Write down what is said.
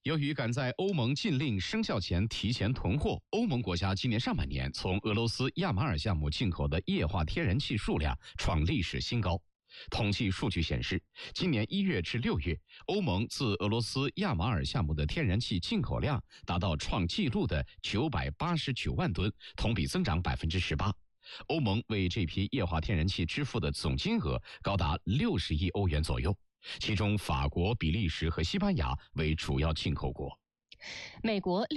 由于赶在欧盟禁令生效前提前囤货，欧盟国家今年上半年从俄罗斯亚马尔项目进口的液化天然气数量创历史新高。统计数据显示，今年1月至6月，欧盟自俄罗斯亚马尔项目的天然气进口量达到创纪录的989万吨，同比增长18%。欧盟为这批液化天然气支付的总金额高达60亿欧元左右，其中法国、比利时和西班牙为主要进口国。 美国